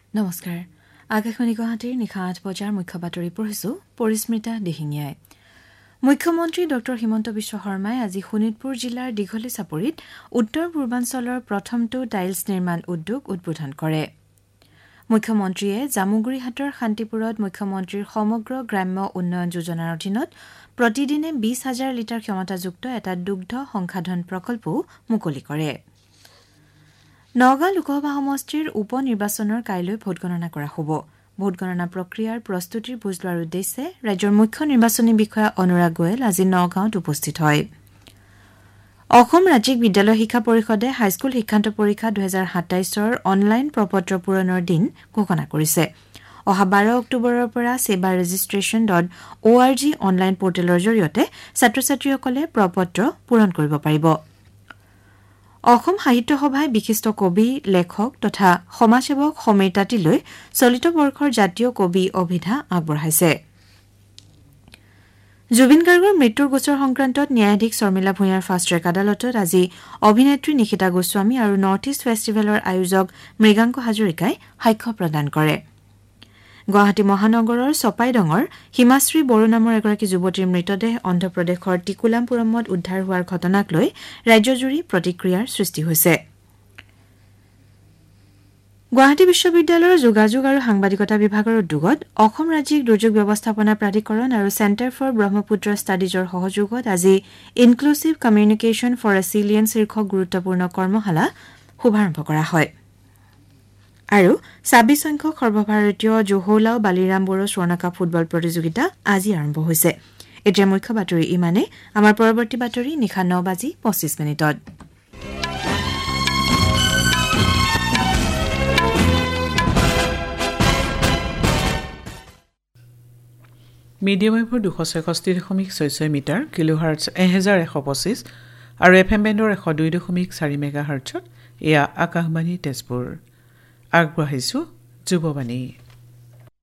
নমস্কাৰ আকাশবাণী গুৱাহাটীৰ নিশা ৮ বজাৰ মুখ্য বাতৰি পঢ়িছো পৰিস্মিতা দিহিঙীয়াই মুখ্যমন্ত্ৰী ডক্টৰ হিমন্ত বিশ্ব শৰ্মাই আজি শোণিতপুৰ জিলাৰ দীঘলী চাপৰিত উত্তৰ পূৰ্বাঞ্চলৰ প্ৰথমটো টাইলছ নিৰ্মাণ উদ্যোগ উদ্বোধন কৰে মুখ্যমন্ত্ৰীয়ে জামুগুৰিহাটৰ শান্তিপুৰত মুখ্যমন্ত্ৰীৰ সমগ্ৰ গ্ৰাম্য উন্নয়ন যোজনাৰ অধীনত প্ৰতিদিনে ২০,০০০ লিটাৰ ক্ষমতাযুক্ত এটা দুগ্ধ সংসাধন প্ৰকল্পও মুকলি কৰে নগাঁও লোকসভা সমষ্টিৰ উপ নিৰ্বাচনৰ কাইলৈ ভোটগণনা কৰা হ'ব ভোটগণনা প্ৰক্ৰিয়াৰ প্ৰস্তুতিৰ বুজ লোৱাৰ উদ্দেশ্যে ৰাজ্যৰ মুখ্য নিৰ্বাচনী বিষয়া অনুৰাগ গোৱেল আজি নগাঁৱত উপস্থিত হয় অসম ৰাজ্যিক বিদ্যালয় শিক্ষা পৰিষদে হাইস্কুল শিক্ষান্ত পৰীক্ষা ২০২৭ৰ অনলাইন প্ৰপত্ৰ পূৰণৰ দিন ঘোষণা কৰিছে অহা ১২ অক্টোবৰৰ পৰা সেবা registration.org অনলাইন পৰ্টেলৰ জৰিয়তে ছাত্ৰ-ছাত্ৰীসকলে প্ৰপত্ৰ পূৰণ কৰিব পাৰিব অসম সাহিত্য সভাই বিশিষ্ট কবি লেখক তথা সমাজসেৱক সমীৰ তাঁতীলৈ চলিত বৰ্ষৰ জাতীয় কবি অভিধা আগবঢ়াইছে জুবিন গাৰ্গৰ মৃত্যুৰ গোচৰ সংক্ৰান্তত ন্যায়াধীশ শৰ্মিলা ভূঞাৰ ফাষ্ট ট্ৰেক আদালতত আজি অভিনেত্ৰী নিশিতা গোস্বামী আৰু নৰ্থ ইষ্ট ফেষ্টিভেলৰ আয়োজক মৃগাংক হাজৰিকাই সাক্ষ্য প্ৰদান কৰে গুৱাহাটী মহানগৰৰ চপাইডঙৰ হিমাশ্ৰী বড়ো নামৰ এগৰাকী যুৱতীৰ মৃতদেহ অন্ধ্ৰপ্ৰদেশৰ টিকুলামপুৰমত উদ্ধাৰ হোৱাৰ ঘটনাক লৈ ৰাজ্যজুৰি প্ৰতিক্ৰিয়াৰ সৃষ্টি হৈছে গুৱাহাটী বিশ্ববিদ্যালয়ৰ যোগাযোগ আৰু সাংবাদিকতা বিভাগৰ উদ্যোগত অসম ৰাজ্যিক দুৰ্যোগ ব্যৱস্থাপনা প্ৰাধিকৰণ আৰু চেণ্টাৰ ফৰ ব্ৰহ্মপুত্ৰ ষ্টাডিজৰ সহযোগত আজি ইনক্লুচিভ কমিউনিকেশ্যন ফৰ ৰেচিলিয়েন্স শীৰ্ষক গুৰুত্বপূৰ্ণ কৰ্মশালা শুভাৰম্ভ কৰা হয় আৰু ২৬ সংখ্যক সৰ্বভাৰতীয় জোহৌলাও বালিৰাম বড়ো স্বৰ্ণকাপ ফুটবল প্ৰতিযোগিতা আজি আৰম্ভ হৈছে এতিয়া মুখ্য বাতৰি ইমানে আমাৰ পৰৱৰ্তী বাতৰি নিশা ৯:২৫ মিডিয়াম ৱেভৰ ২৬৬.৬৬ মিটাৰ কিলোহাৰ্টছ ১১২৫ আৰু FM বেণ্ডৰ ১০২.৪ মেগাহাৰ্টছত এয়া আকাশবাণী তেজপুৰ আগবঢ়াইছো যুৱবাণী